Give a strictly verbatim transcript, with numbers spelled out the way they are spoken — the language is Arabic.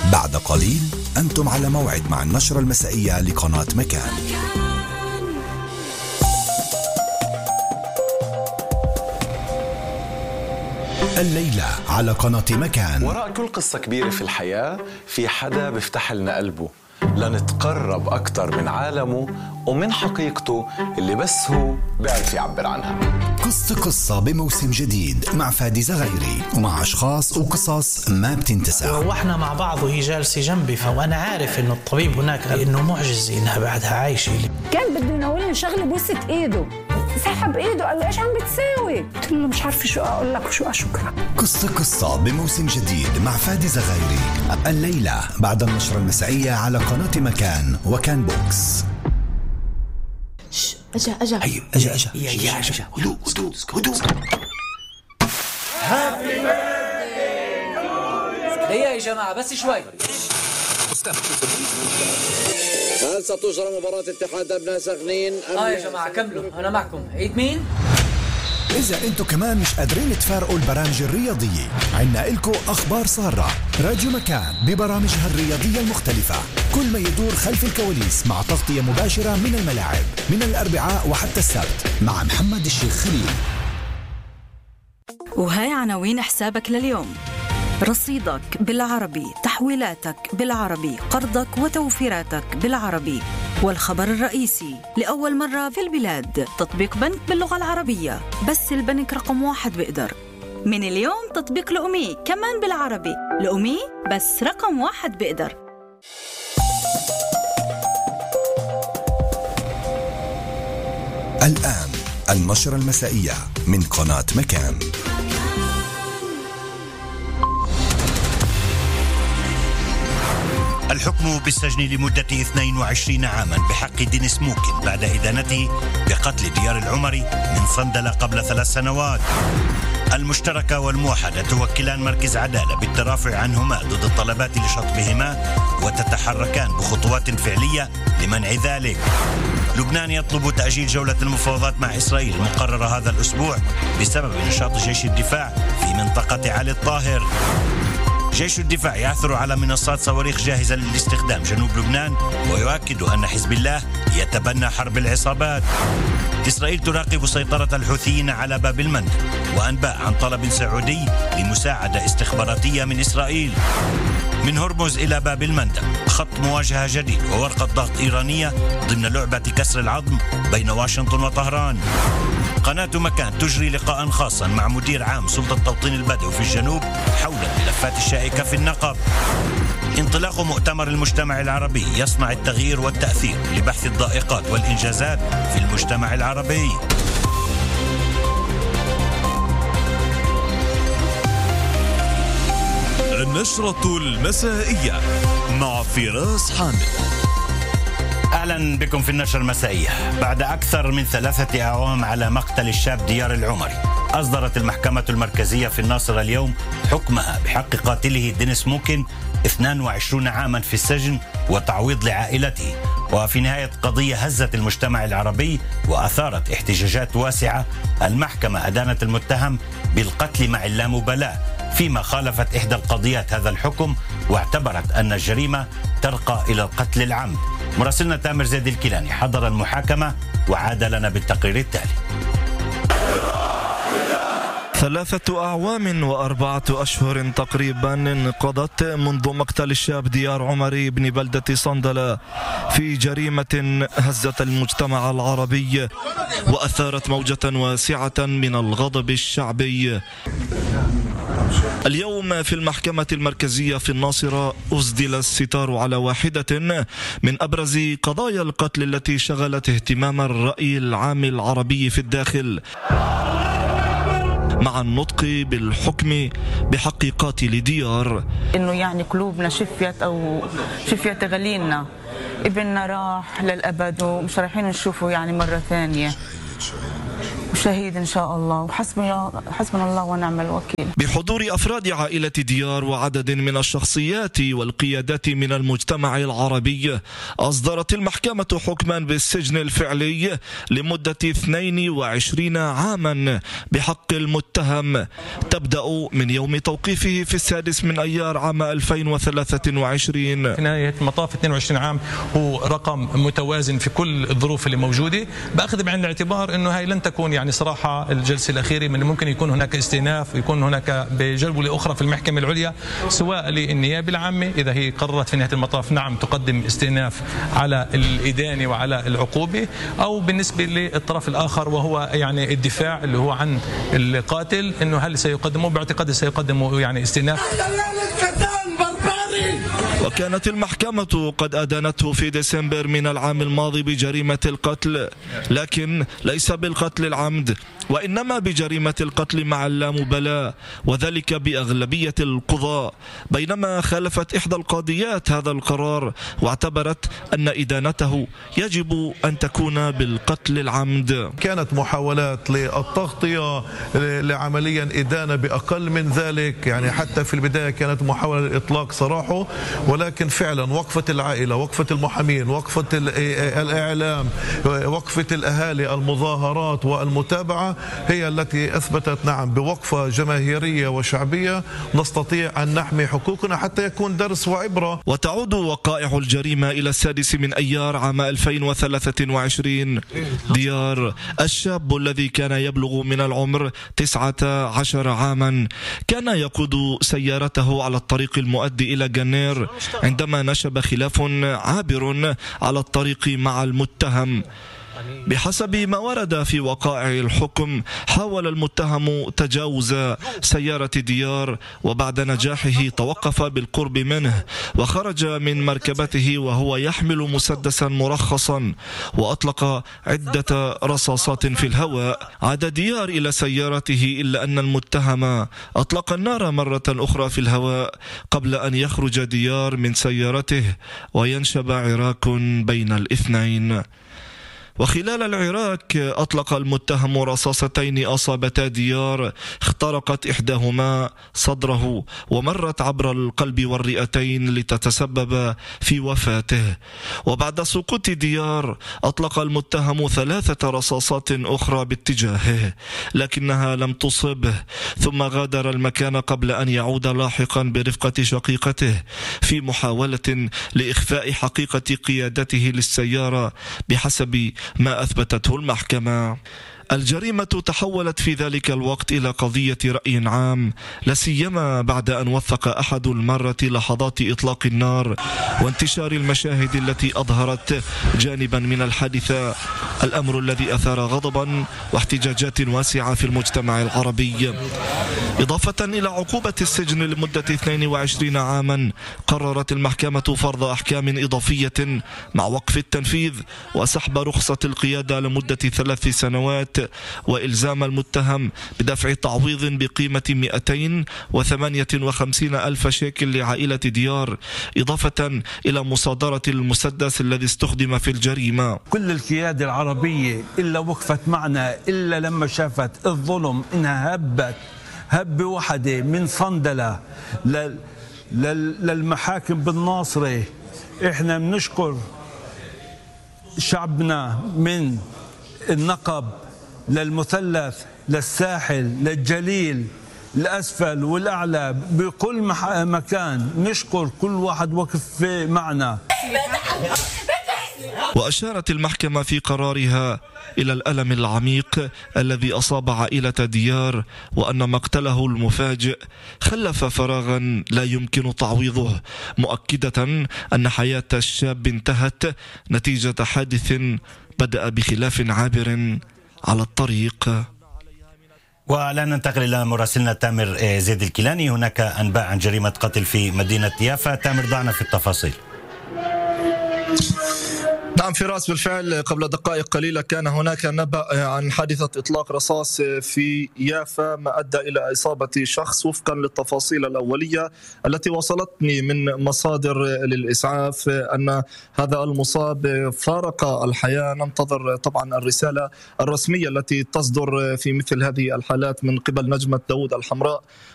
بعد قليل أنتم على موعد مع النشرة المسائية لقناة مكان. الليلة على قناة مكان. وراء كل قصة كبيرة في الحياة في حدا بيفتح لنا قلبه لنتقرب أكتر من عالمه ومن حقيقته اللي بس هو بيعرف يعبر عنها. قصة قصة بموسم جديد مع فادي زغيري ومع أشخاص وقصص ما بتنتسى. وإحنا مع بعض وهي جالسة جنبي، فأنا عارف إنه الطبيب هناك إنه معجزة إنها بعدها عايشة. كان بده يناولني شغلة بوسة إيده، سحب إيده قال لي إيش عم بتساوي؟ قلت له مش عارفة شو أقول لك وشو أشكرك. قصة قصة بموسم جديد مع فادي زغيري الليلة بعد النشرة المسائية على قناة مكان وكان بوكس. أجا أجا أيوة أجا أجا أجا أجا هدوء هدوء هدوء. هيا يا جماعة بس شوي. هل ستجرى مباراة اتحاد أبناء سخنين؟ آه يا جماعة كملوا أنا معكم. عيد مين؟ إذا أنتم كمان مش قادرين تفارقوا البرامج الرياضية، عنا إلكو أخبار سارة. راديو مكان ببرامجها الرياضية المختلفة، كل ما يدور خلف الكواليس مع تغطية مباشرة من الملاعب من الأربعاء وحتى السبت مع محمد الشيخ خليل. وهاي عناوين حسابك لليوم: رصيدك بالعربي، تحويلاتك بالعربي، قرضك وتوفيراتك بالعربي. والخبر الرئيسي: لأول مرة في البلاد تطبيق بنك باللغة العربية، بس البنك رقم واحد بيقدر. من اليوم تطبيق لأمي كمان بالعربي، لأمي بس رقم واحد بيقدر. الآن النشرة المسائية من قناة مكان. الحكم بالسجن لمدة اثنين وعشرين عاما بحق دينيس موكن بعد إدانته بقتل ديار العمري من صندلة قبل ثلاث سنوات. المشتركة والموحدة توكلان مركز عدالة بالترافع عنهما ضد الطلبات لشطبهما وتتحركان بخطوات فعلية لمنع ذلك. لبنان يطلب تأجيل جولة المفاوضات مع إسرائيل المقررة هذا الأسبوع بسبب نشاط جيش الدفاع في منطقة علي الطاهر. جيش الدفاع يعثر على منصات صواريخ جاهزة للاستخدام جنوب لبنان ويؤكد أن حزب الله يتبنى حرب العصابات. إسرائيل تراقب سيطرة الحوثيين على باب المندب وأنباء عن طلب سعودي لمساعدة استخباراتية من إسرائيل. من هرمز إلى باب المندب خط مواجهة جديد وورقة ضغط إيرانية ضمن لعبة كسر العظم بين واشنطن وطهران. قناة مكان تجري لقاء خاصا مع مدير عام سلطة توطين البدو في الجنوب حول الملفات الشائكة في النقب. انطلاق مؤتمر المجتمع العربي يصنع التغيير والتأثير لبحث الضائقات والإنجازات في المجتمع العربي. النشرة المسائية مع فراس حامد. أهلا بكم في النشرة المسائية. بعد أكثر من ثلاثة أعوام على مقتل الشاب ديار العمري، أصدرت المحكمة المركزية في الناصرة اليوم حكمها بحق قاتله دينيس موكن اثنين وعشرين عاما في السجن وتعويض لعائلته. وفي نهاية قضية هزت المجتمع العربي وأثارت احتجاجات واسعة، المحكمة أدانت المتهم بالقتل مع اللامبالاة، فيما خالفت إحدى القضيات هذا الحكم واعتبرت أن الجريمة ترقى إلى القتل العمد. مراسلنا تامر زيد الكيلاني حضر المحاكمة وعاد لنا بالتقرير التالي. ثلاثة أعوام وأربعة أشهر تقريبا انقضت منذ مقتل الشاب ديار عمري بن بلدة صندلة في جريمة هزت المجتمع العربي وأثارت موجة واسعة من الغضب الشعبي. اليوم في المحكمة المركزية في الناصرة أسدل الستار على واحدة من أبرز قضايا القتل التي شغلت اهتمام الرأي العام العربي في الداخل، مع النطق بالحكم بحق قاتل ديار. إنه يعني قلوبنا شفيت أو شفيت غليلنا، ابننا راح للأبد ومش رايحين نشوفه يعني مرة ثانية. وشهيد إن شاء الله، وحسبنا حسبنا الله ونعم الوكيل. بحضور أفراد عائلة ديار وعدد من الشخصيات والقيادات من المجتمع العربي، أصدرت المحكمة حكما بالسجن الفعلي لمدة اثنين وعشرين عاما بحق المتهم، تبدأ من يوم توقيفه في السادس من أيار عام ألفين وثلاثة وعشرين. في نهاية المطاف اثنين وعشرين عام هو رقم متوازن في كل الظروف اللي موجودة، بأخذ بعين الاعتبار أنه هاي لن تكون يعني صراحة الجلسة الأخيرة، من ممكن يكون هناك استئناف، يكون هناك بجلبة أخرى في المحكمة العليا، سواء للنيابة العامة إذا هي قررت في نهاية المطاف نعم تقدم استئناف على الإدانة وعلى العقوبة، أو بالنسبة للطرف الآخر وهو يعني الدفاع اللي هو عن القاتل أنه هل سيقدمه، باعتقادي سيقدمه يعني استئناف. وكانت المحكمة قد أدانته في ديسمبر من العام الماضي بجريمة القتل، لكن ليس بالقتل العمد، وإنما بجريمة القتل مع اللامبالاة، وذلك بأغلبية القضاء، بينما خالفت إحدى القاضيات هذا القرار واعتبرت أن إدانته يجب أن تكون بالقتل العمد. كانت محاولات للتغطية لعمليا إدانة بأقل من ذلك، يعني حتى في البداية كانت محاولة لإطلاق سراحه، ولكن فعلا وقفة العائلة، وقفة المحامين، وقفة الإعلام، وقفة الأهالي، المظاهرات والمتابعة هي التي أثبتت نعم بوقفة جماهيرية وشعبية نستطيع أن نحمي حقوقنا حتى يكون درس وعبرة. وتعود وقائع الجريمة إلى السادس من أيار عام ألفين وثلاثة وعشرين. ديار الشاب الذي كان يبلغ من العمر تسعة عشر عاما كان يقود سيارته على الطريق المؤدي إلى جنير عندما نشب خلاف عابر على الطريق مع المتهم. بحسب ما ورد في وقائع الحكم، حاول المتهم تجاوز سيارة ديار، وبعد نجاحه توقف بالقرب منه وخرج من مركبته وهو يحمل مسدسا مرخصا وأطلق عدة رصاصات في الهواء. عاد ديار إلى سيارته إلا أن المتهم أطلق النار مرة أخرى في الهواء قبل أن يخرج ديار من سيارته وينشب عراك بين الاثنين. وخلال العراك أطلق المتهم رصاصتين أصابتا ديار، اخترقت إحداهما صدره ومرت عبر القلب والرئتين لتتسبب في وفاته. وبعد سقوط ديار أطلق المتهم ثلاثة رصاصات أخرى باتجاهه لكنها لم تصبه، ثم غادر المكان قبل أن يعود لاحقا برفقة شقيقته في محاولة لإخفاء حقيقة قيادته للسيارة بحسب ما أثبتته المحكمة. الجريمة تحولت في ذلك الوقت إلى قضية رأي عام، لا سيما بعد أن وثق أحد المرة لحظات إطلاق النار وانتشار المشاهد التي أظهرت جانبا من الحادثة، الأمر الذي أثار غضبا واحتجاجات واسعة في المجتمع العربي. إضافة إلى عقوبة السجن لمدة اثنين وعشرين عاما، قررت المحكمة فرض أحكام إضافية مع وقف التنفيذ وسحب رخصة القيادة لمدة ثلاث سنوات، وإلزام المتهم بدفع تعويض بقيمة مئتين وثمانية وخمسين ألف شيكل لعائلة ديار، إضافة إلى مصادرة المسدس الذي استخدم في الجريمة. كل القيادة العربية إلا وقفت معنا إلا لما شافت الظلم إنها هبت هبة واحدة من صندلة للمحاكم بالناصرة. إحنا بنشكر شعبنا من النقب للمثلث للساحل للجليل الأسفل والأعلى بكل مكان، نشكر كل واحد وقف معنا. وأشارت المحكمة في قرارها إلى الألم العميق الذي أصاب عائلة ديار، وأن مقتله المفاجئ خلف فراغا لا يمكن تعويضه، مؤكدة أن حياة الشاب انتهت نتيجة حادث بدأ بخلاف عابر على الطريق. والآن ننتقل إلى مراسلنا تامر زيد الكيلاني. هناك أنباء عن جريمة قتل في مدينة يافا. تامر ضعنا في التفاصيل. نعم فراس، بالفعل قبل دقائق قليلة كان هناك نبأ عن حادثة إطلاق رصاص في يافا ما أدى إلى إصابة شخص. وفقا للتفاصيل الأولية التي وصلتني من مصادر للإسعاف أن هذا المصاب فارق الحياة. ننتظر طبعا الرسالة الرسمية التي تصدر في مثل هذه الحالات من قبل نجمة داود الحمراء